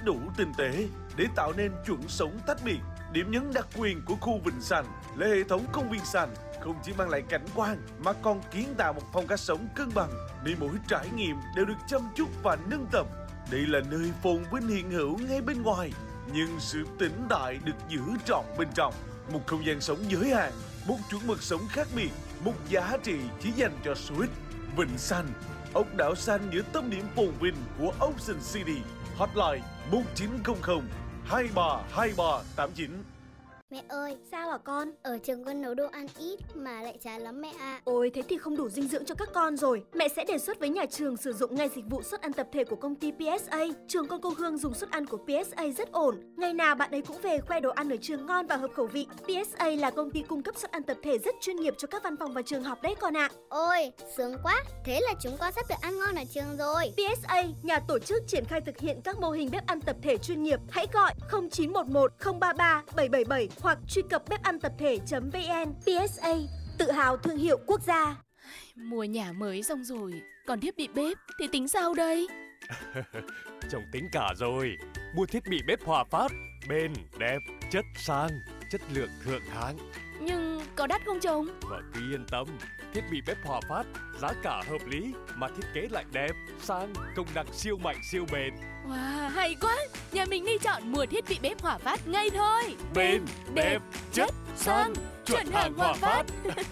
đủ tinh tế để tạo nên chuẩn sống tách biệt. Điểm nhấn đặc quyền của khu Vịnh Xanh là hệ thống công viên xanh không chỉ mang lại cảnh quan mà còn kiến tạo một phong cách sống cân bằng, nơi mỗi trải nghiệm đều được chăm chút và nâng tầm. Đây là nơi phồn vinh hiện hữu ngay bên ngoài, nhưng sự tĩnh tại được giữ trọn bên trong. Một không gian sống giới hạn, một chuẩn mực sống khác biệt, một giá trị chỉ dành cho Swiss. Vịnh Xanh, ốc đảo xanh giữa tâm điểm phồn vinh của Ocean City. Hotline 1900 232389. Mẹ ơi, Sao hả con? ở trường con nấu đồ ăn ít mà lại chán lắm mẹ ạ. Ôi, thế thì không đủ dinh dưỡng cho các con rồi. Mẹ sẽ đề xuất với nhà trường sử dụng ngay dịch vụ suất ăn tập thể của công ty PSA. Trường con cô Hương dùng suất ăn của PSA rất ổn. Ngày nào bạn ấy cũng về khoe đồ ăn ở trường ngon và hợp khẩu vị. PSA là công ty cung cấp suất ăn tập thể rất chuyên nghiệp cho các văn phòng và trường học đấy con ạ. Ôi, sướng quá. Thế là chúng con sắp được ăn ngon ở trường rồi. PSA, nhà tổ chức triển khai thực hiện các mô hình bếp ăn tập thể chuyên nghiệp. Hãy gọi 0911 033 777 hoặc truy cập bếp-ăn-tập-thể.vn. PSA, tự hào thương hiệu quốc gia. Mua nhà mới xong rồi, còn thiết bị bếp thì tính sao đây? Chồng tính cả rồi. Mua thiết bị bếp Hòa Phát, bền, đẹp, chất sang, chất lượng thượng hạng. Nhưng có đắt không chồng? Và cứ yên tâm, thiết bị bếp Hòa Phát giá cả hợp lý mà thiết kế lại đẹp, sang, công năng siêu mạnh siêu bền. Wow, hay quá! Nhà mình đi chọn mua thiết bị bếp Hòa Phát ngay thôi. Bền, đẹp, chất, sang, chuẩn hàng Hòa Phát.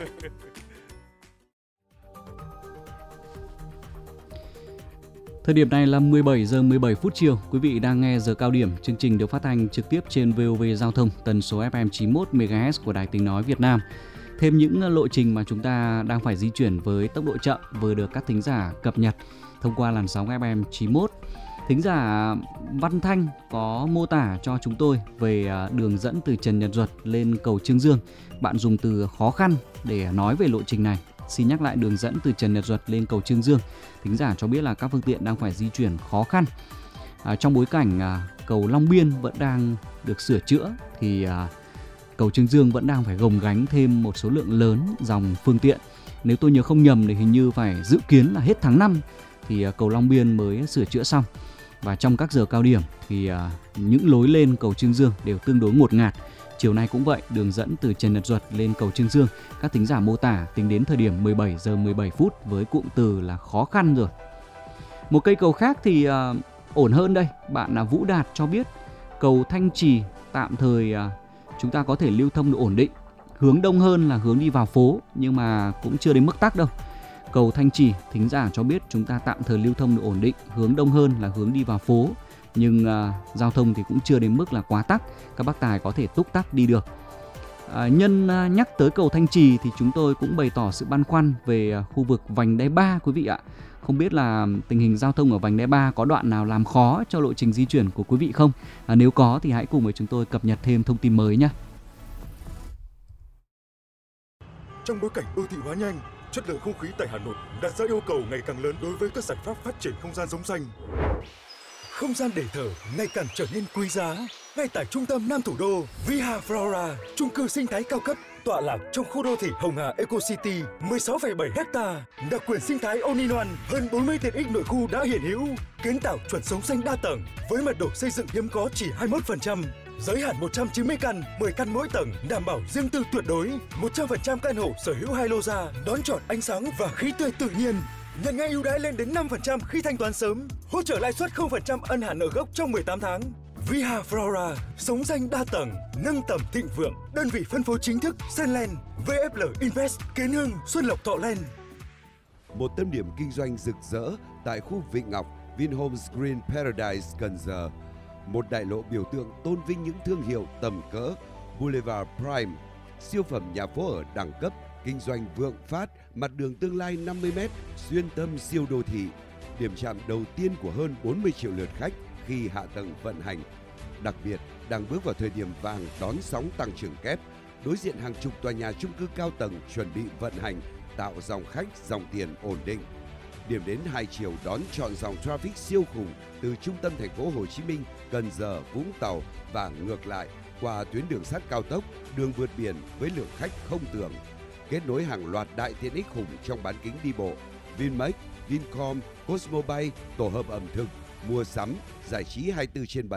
Thời điểm này là 17 giờ 17 phút chiều. Quý vị đang nghe giờ cao điểm. Chương trình được phát thanh trực tiếp trên VOV Giao thông, tần số FM 91 MHz của Đài Tiếng nói Việt Nam. Thêm những lộ trình mà chúng ta đang phải di chuyển với tốc độ chậm vừa được các thính giả cập nhật thông qua làn sóng FM 91. Thính giả Văn Thanh có mô tả cho chúng tôi về đường dẫn từ Trần Nhật Duật lên cầu Chương Dương. Bạn dùng từ khó khăn để nói về lộ trình này. Xin nhắc lại đường dẫn từ Trần Nhật Duật lên cầu Chương Dương. Thính giả cho biết là các phương tiện đang phải di chuyển khó khăn. Trong bối cảnh cầu Long Biên vẫn đang được sửa chữa thì cầu Chương Dương vẫn đang phải gồng gánh thêm một số lượng lớn dòng phương tiện. Nếu tôi nhớ không nhầm thì hình như phải dự kiến là hết tháng 5 thì cầu Long Biên mới sửa chữa xong. Và trong các giờ cao điểm thì những lối lên cầu Chương Dương đều tương đối ngột ngạt. Chiều nay cũng vậy, đường dẫn từ Trần Nhật Duật lên cầu Chương Dương, các thính giả mô tả tính đến thời điểm 17 giờ 17 phút với cụm từ là khó khăn rồi. Một cây cầu khác thì ổn hơn đây. Bạn Vũ Đạt cho biết cầu Thanh Trì tạm thời chúng ta có thể lưu thông được ổn định. Hướng đông hơn là hướng đi vào phố nhưng mà cũng chưa đến mức tắc đâu. Cầu Thanh Trì, thính giả cho biết chúng ta tạm thời lưu thông được ổn định. Hướng đông hơn là hướng đi vào phố. Nhưng giao thông thì cũng chưa đến mức là quá tắc. Các bác tài có thể túc tắc đi được. Nhân nhắc tới cầu Thanh Trì thì chúng tôi cũng bày tỏ sự băn khoăn về khu vực vành đai 3 quý vị ạ. Không biết là tình hình giao thông ở vành đai 3 có đoạn nào làm khó cho lộ trình di chuyển của quý vị không? Nếu có thì hãy cùng với chúng tôi cập nhật thêm thông tin mới nhé. Trong bối cảnh đô thị hóa nhanh, chất lượng không khí tại Hà Nội đặt ra yêu cầu ngày càng lớn đối với các giải pháp phát triển không gian sống xanh. Không gian để thở ngày càng trở nên quý giá. Ngay tại trung tâm Nam thủ đô, Viha Flora, chung cư sinh thái cao cấp tọa lạc trong khu đô thị Hồng Hà Eco City, 16,7 ha, đặc quyền sinh thái All-in-One, hơn 40 tiện ích nội khu đã hiện hữu, kiến tạo chuẩn sống xanh đa tầng với mật độ xây dựng hiếm có chỉ 21%. Giới hạn 190 căn, 10 căn mỗi tầng, đảm bảo riêng tư tuyệt đối. 100% căn hộ sở hữu 2 lô ra, đón chọn ánh sáng và khí tươi tự nhiên. Nhận ngay ưu đãi lên đến 5% khi thanh toán sớm. Hỗ trợ lãi suất 0% ân hạn nợ gốc trong 18 tháng. Viha Flora, sống xanh đa tầng, nâng tầm thịnh vượng. Đơn vị phân phối chính thức Senland, VFL Invest, Kiến Hưng, Xuân Lộc Thọ Land. Một tâm điểm kinh doanh rực rỡ tại khu Vịnh Ngọc, Vinhomes Green Paradise, Cần Giờ. Một đại lộ biểu tượng tôn vinh những thương hiệu tầm cỡ. Boulevard Prime, siêu phẩm nhà phố ở đẳng cấp, kinh doanh vượng phát, mặt đường tương lai 50m, xuyên tâm siêu đô thị. Điểm chạm đầu tiên của hơn 40 triệu lượt khách khi hạ tầng vận hành. Đặc biệt, đang bước vào thời điểm vàng đón sóng tăng trưởng kép, đối diện hàng chục tòa nhà chung cư cao tầng chuẩn bị vận hành, tạo dòng khách, dòng tiền ổn định. Điểm đến hai chiều đón trọn dòng traffic siêu khủng từ trung tâm thành phố Hồ Chí Minh, Cần Giờ, Vũng Tàu và ngược lại qua tuyến đường sắt cao tốc, đường vượt biển với lượng khách không tưởng. Kết nối hàng loạt đại tiện ích khủng trong bán kính đi bộ, Vinmec, Vincom, Cosmobay, tổ hợp ẩm thực, mua sắm, giải trí 24/7.